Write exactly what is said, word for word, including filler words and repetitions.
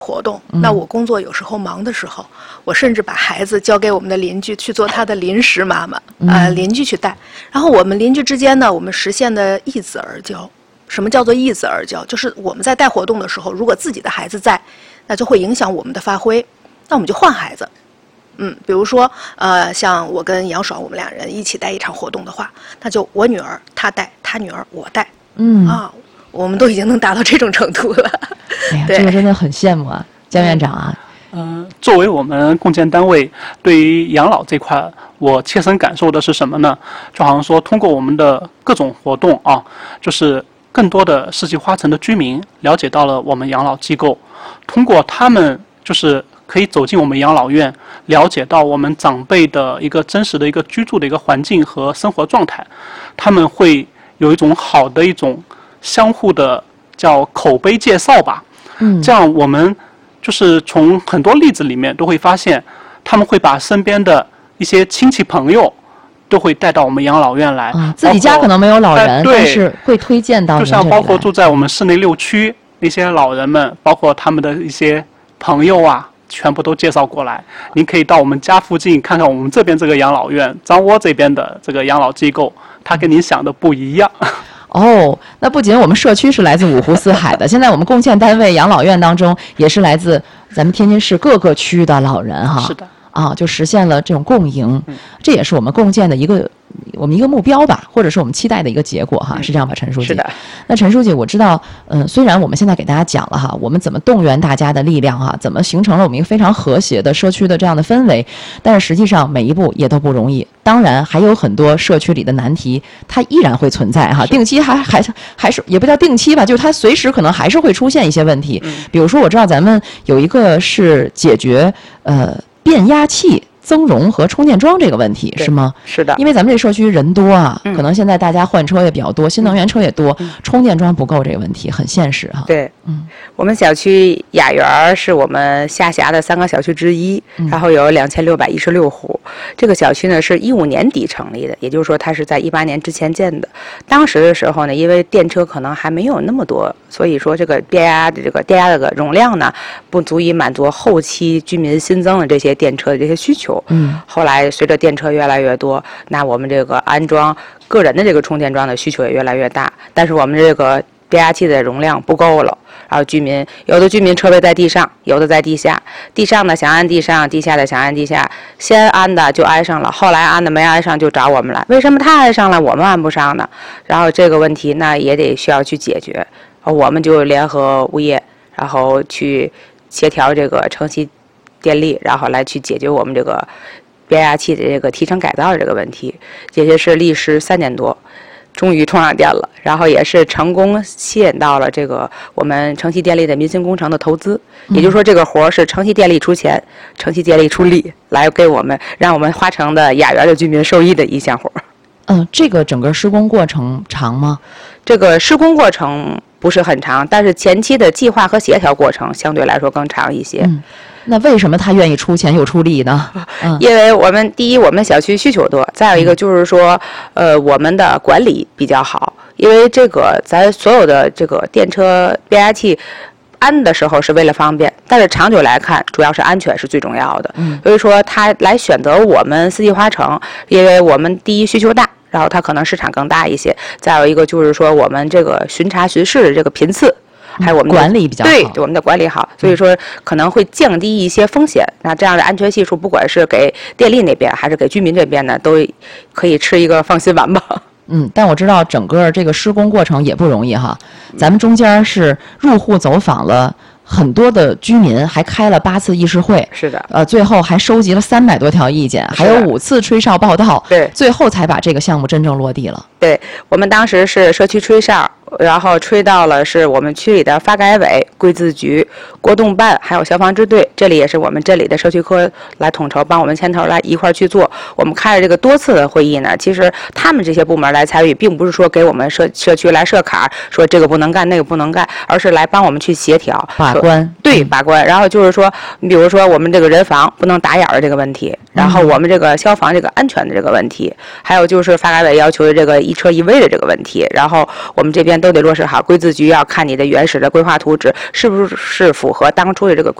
活动，那我工作有时候忙的时候，我甚至把孩子交给我们的邻居去做他的临时妈妈，呃，邻居去带。然后我们邻居之间呢，我们实现的易子而教。什么叫做易子而教？就是我们在带活动的时候，如果自己的孩子在，那就会影响我们的发挥，那我们就换孩子。嗯，比如说，呃，像我跟杨爽，我们俩人一起带一场活动的话，那就我女儿她带，她女儿我带。嗯啊。我们都已经能达到这种程度了。 哎呀，这个真的很羡慕啊，姜院长啊。 嗯、呃，作为我们共建单位，对于养老这块，我切身感受的是什么呢？就好像说，通过我们的各种活动啊，就是更多的世纪花城的居民了解到了我们养老机构，通过他们就是可以走进我们养老院，了解到我们长辈的一个真实的一个居住的一个环境和生活状态，他们会有一种好的一种相互的叫口碑介绍吧，嗯，这样我们就是从很多例子里面都会发现，他们会把身边的一些亲戚朋友都会带到我们养老院来， 嗯、自己家可能没有老人，呃、但是会推荐到就像包括住在我们市内六区那些老人们，包括他们的一些朋友啊，全部都介绍过来。您可以到我们家附近看看我们这边这个养老院，张窝这边的这个养老机构，它跟您想的不一样。 哦，那不仅我们社区是来自五湖四海的，现在我们共建单位养老院当中也是来自咱们天津市各个区的老人哈。 是的。 啊，就实现了这种共赢， 嗯、 这也是我们共建的一个我们一个目标吧，或者是我们期待的一个结果哈，是这样吧，陈书记？ 是的。 那陈书记，我知道，嗯，虽然我们现在给大家讲了哈，我们怎么动员大家的力量哈，怎么形成了我们一个非常和谐的社区的这样的氛围，但是实际上每一步也都不容易。当然，还有很多社区里的难题，它依然会存在哈。定期还还还是也不叫定期吧，就是它随时可能还是会出现一些问题。嗯、比如说，我知道咱们有一个是解决呃。变压器增容和充电桩这个问题是吗？ 是的， 因为咱们这社区人多啊，嗯、可能现在大家换车也比较多，新能源车也多，嗯、充电桩不够这个问题很现实哈。 对，嗯，我们小区雅园是我们下辖的三个小区之一，嗯、然后有两千六百一十六户。这个小区呢是一五年底成立的，也就是说它是在一八年之前建的。当时的时候呢，因为电车可能还没有那么多，所以说这个变压的这个电压这个容量呢，不足以满足后期居民新增的这些电车的这些需求。嗯，后来随着电车越来越多，那我们这个安装个人的这个充电桩的需求也越来越大，但是我们这个变压器的容量不够了。然后居民有的居民车位在地上，有的在地下，地上的想安地上，地下的想安地下，先安的就安上了，后来安的没安上就找我们来，为什么他安上了我们安不上呢？然后这个问题那也得需要去解决，我们就联合物业，然后去协调这个城西电力，然后来去解决我们这个变压器的这个提升改造的这个问题。这些是历时三年多，终于充上电了，然后也是成功吸引到了这个我们城西电力的民生工程的投资，嗯、也就是说这个活是城西电力出钱，城西电力出力来给我们，让我们花城的雅园的居民受益的一项活。 嗯，这个整个施工过程长吗？ 这个施工过程不是很长，但是前期的计划和协调过程相对来说更长一些。 嗯，那为什么他愿意出钱又出力呢？ 嗯、因为我们第一，我们小区需求多，再有一个就是说，呃，我们的管理比较好。因为这个咱所有的这个电车变压器安的时候是为了方便，但是长久来看，主要是安全是最重要的。嗯，所以说他来选择我们四季花城，因为我们第一需求大。然后它可能市场更大一些，再有一个就是说我们这个巡查巡视的这个频次，还有我们管理比较好， 对我们的管理好，所以说可能会降低一些风险。那这样的安全系数，不管是给电力那边还是给居民这边呢，都可以吃一个放心丸吧。 嗯，但我知道整个这个施工过程也不容易哈，咱们中间是入户走访了很多的居民，还开了八次议事会， 是的， 呃，最后还收集了三百多条意见，还有五次吹哨报道， 对， 最后才把这个项目真正落地了。 对，我们当时是社区吹哨，然后吹到了是我们区里的发改委、规资局、国动办，还有消防支队，这里也是我们这里的社区科来统筹，帮我们牵头来一块去做。我们开了这个多次的会议呢，其实他们这些部门来参与，并不是说给我们社社区来设坎儿，说这个不能干，那个不能干，而是来帮我们去协调、 把关。 对，把关。然后就是说，你比如说我们这个人防不能打眼的这个问题，然后我们这个消防这个安全的这个问题，还有就是发改委要求的这个一车一位的这个问题，然后我们这边都得落实好，规资局要看你的原始的规划图纸是不是符合当初的这个